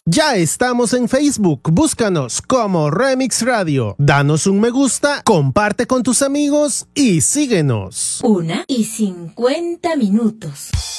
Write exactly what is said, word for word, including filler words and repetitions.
Ya estamos en Facebook, búscanos como Remix Radio. Danos un me gusta, comparte con tus amigos y síguenos. Una y cincuenta minutos.